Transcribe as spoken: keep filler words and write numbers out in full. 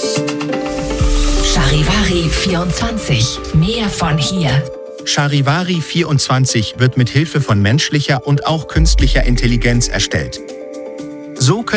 Charivari vierundzwanzig. Mehr von hier. Charivari vierundzwanzig wird mit Hilfe von menschlicher und auch künstlicher Intelligenz erstellt. So